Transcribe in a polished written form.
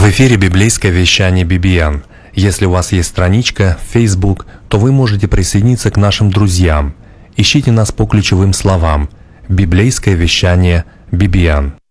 В эфире библейское вещание BBN. Если у вас есть страничка в Facebook, то вы можете присоединиться к нашим друзьям. Ищите нас по ключевым словам «Библейское вещание BBN».